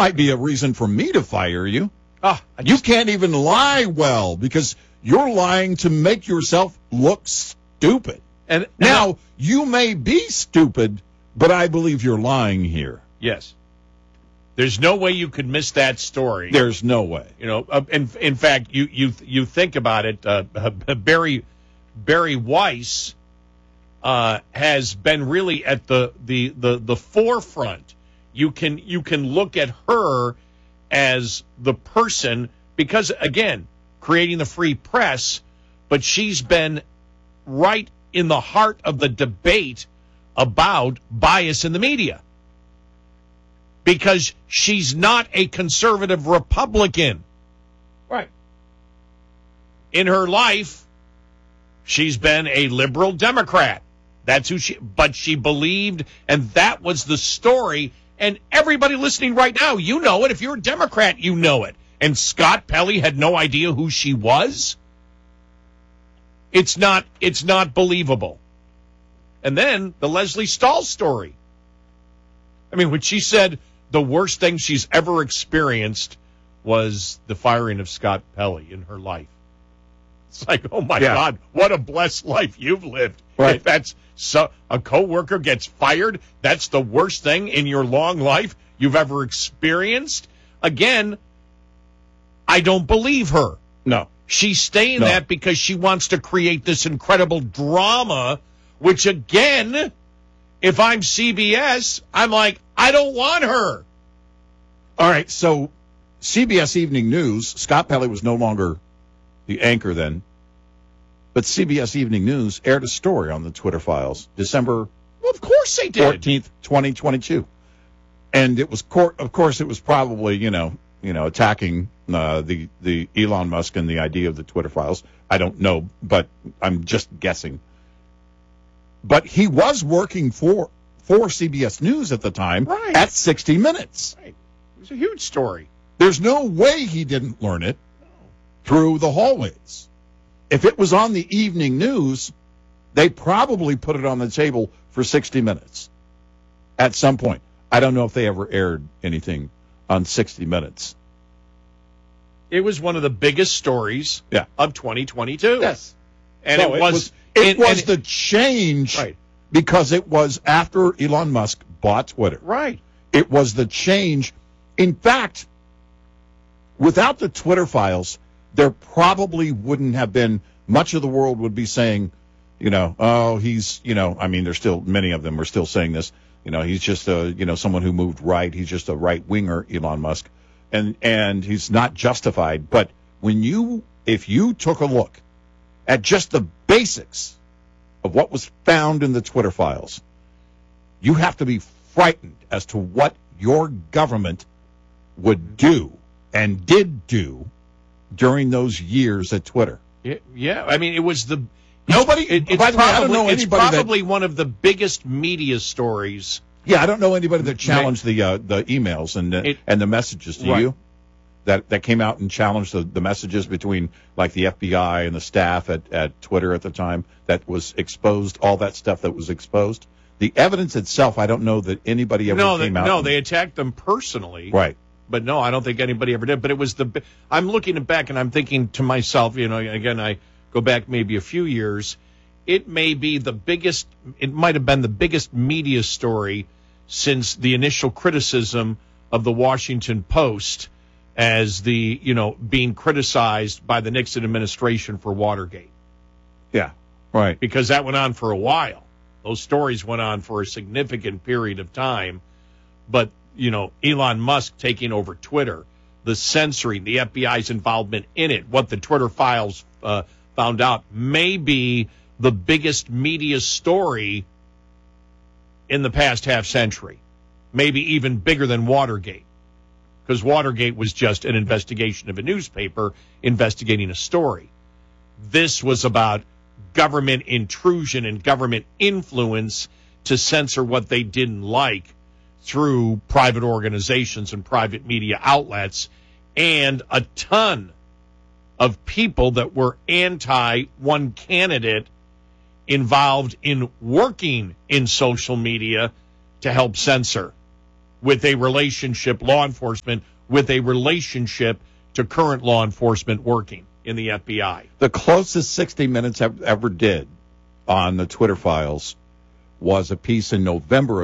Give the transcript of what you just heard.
might be a reason for me to fire you. You can't even lie well because you're lying to make yourself look stupid. And now, you may be stupid, but I believe you're lying here. Yes. There's no way you could miss that story. There's no way. You know, in fact, you think about it, Barry Weiss has been really at the forefront. You can look at her as the person because, again, creating the free press, but she's been right in the heart of the debate about bias in the media because she's not a conservative Republican. Right. In her life, she's been a liberal Democrat. That's who but she believed, and that was the story. And everybody listening right now, you know it. If you're a Democrat, you know it. And Scott Pelley had no idea who she was. It's not believable. And then the Leslie Stahl story. I mean, when she said the worst thing she's ever experienced was the firing of Scott Pelley in her life. It's like, oh my God, what a blessed life you've lived. Right. If that's a coworker gets fired, that's the worst thing in your long life you've ever experienced. Again, I don't believe her. No. She's saying that because she wants to create this incredible drama, which again, if I'm CBS, I'm like, I don't want her. All right, so CBS Evening News, Scott Pelley was no longer the anchor then, but CBS Evening News aired a story on the Twitter files, December of course they did. 14th, 2022. And it was, of course, it was probably, attacking the Elon Musk and the idea of the Twitter files. I don't know, but I'm just guessing. But he was working for CBS News at the time at 60 Minutes. Right. It was a huge story. There's no way he didn't learn it through the hallways. If it was on the evening news, they probably put it on the table for 60 Minutes at some point. I don't know if they ever aired anything on 60 Minutes. It was one of the biggest stories of 2022. Yes. And so it was the change because it was after Elon Musk bought Twitter. Right. It was the change. In fact, without the Twitter files, there probably wouldn't have been much of the world would be saying, he's, there's still many of them are still saying this, he's just someone who moved right. He's just a right winger, Elon Musk, and he's not justified. But if you took a look at just the basics of what was found in the Twitter files, you have to be frightened as to what your government would do and did do during those years at Twitter. Yeah, I mean, it was the nobody. It's probably one of the biggest media stories. Yeah, I don't know anybody that challenged the emails and the messages to you that came out and challenged the messages between like the FBI and the staff at Twitter at the time that was exposed, all that stuff that was exposed. The evidence itself, I don't know that anybody ever came out. No, they attacked them personally. Right. But no, I don't think anybody ever did. But it was I'm looking back and I'm thinking to myself, again, I go back maybe a few years. It may be it might have been the biggest media story since the initial criticism of the Washington Post as being criticized by the Nixon administration for Watergate. Yeah, right. Because that went on for a while. Those stories went on for a significant period of time. But Elon Musk taking over Twitter, the censoring, the FBI's involvement in it, what the Twitter files found out may be the biggest media story in the past half century, maybe even bigger than Watergate, because Watergate was just an investigation of a newspaper investigating a story. This was about government intrusion and government influence to censor what they didn't like through private organizations and private media outlets, and a ton of people that were anti one candidate involved in working in social media to help censor. with a relationship, law enforcement, with a relationship to current law enforcement working in the FBI. The closest 60 Minutes ever did on the Twitter files was a piece in November